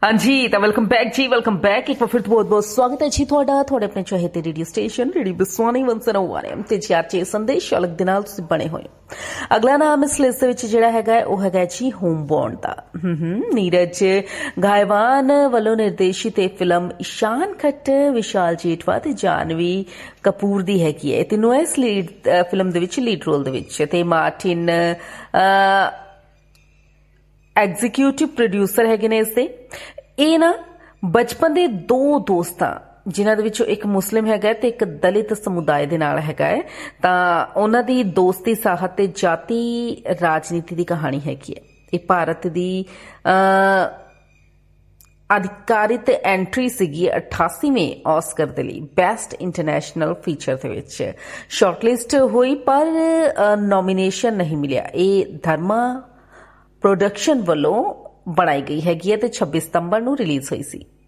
हाँ जी, तो welcome back एक बार फिर बहुत बहुत स्वागत है जी ਤੁਹਾਡਾ ਤੁਹਾਡੇ ਆਪਣੇ ਚਾਹਤੇ ਰੇਡੀਓ ਸਟੇਸ਼ਨ ਰੇਡੀਓ ਬਸਵਾਨੀ 101 ਤੇ ਚਾਰਚੇ ਸੰਦੇਸ਼ ਅਲੱਗ ਦੇ ਨਾਲ ਤੁਸੀਂ ਬਣੇ ਹੋਏ। ਅਗਲਾ ਨਾਮ ਇਸ ਲਿਸਟ ਦੇ ਵਿੱਚ ਜਿਹੜਾ ਹੈਗਾ ਉਹ ਹੈਗਾ ਜੀ ਹੋਮਬੌਰਨ ਦਾ। ਨੀਰਜ ਗਾਇਵਾਨ ਵੱਲੋਂ ਨਿਰਦੇਸ਼ਿਤ ਇਹ ਫਿਲਮ ਇਸ਼ਾਨ ਖੱਟਰ, ਵਿਸ਼ਾਲ ਜੇਠਵਾ ਤੇ ਜਾਨਵੀ ਕਪੂਰ ਦੀ ਹੈਗੀ ਹੈ। ਤਿੰਨੋਂ ਇਸ ਫਿਲਮ ਦੇ ਵਿੱਚ ਲੀਡ ਰੋਲ ਦੇ ਵਿੱਚ ਤੇ ਮਾਰਟਿਨ ਐਗਜ਼ੀਕਿਊਟਿਵ ਪ੍ਰੋਡਿਊਸਰ ਹੈਗੇ ਨੇ ਇਸ ਦੇ। ਇਹ ਨਾ ਬਚਪਨ ਦੇ ਦੋ ਦੋਸਤਾਂ ਜਿਨ੍ਹਾਂ ਦੇ ਵਿੱਚੋਂ ਇੱਕ ਮੁਸਲਿਮ ਹੈਗਾ ਤੇ ਇੱਕ ਦਲਿਤ ਸਮੁਦਾਇ ਦੇ ਨਾਲ ਹੈਗਾ ਹੈ, ਤਾਂ ਉਹਨਾਂ ਦੀ ਦੋਸਤੀ, ਸਾਹਤ ਤੇ ਜਾਤੀ ਰਾਜਨੀਤੀ ਦੀ ਕਹਾਣੀ ਹੈਗੀ ਹੈ। ਇਹ ਭਾਰਤ ਦੀ ਅਧਿਕਾਰਿਤ ਐਂਟਰੀ ਸੀਗੀ 88ਵੇਂ ਆਸਕਰ ਦੇ ਲਈ ਬੈਸਟ ਇੰਟਰਨੈਸ਼ਨਲ ਫੀਚਰ ਦੇ ਵਿੱਚ ਸ਼ਾਰਟਲਿਸਟ ਹੋਈ, ਪਰ ਨੋਮੀਨੇਸ਼ਨ ਨਹੀਂ ਮਿਲਿਆ। ਇਹ ਧਰਮਾ प्रोडक्शन वालों बनाई गई हैगी है ते 26 सितंबर नूं रिलीज हुई सी।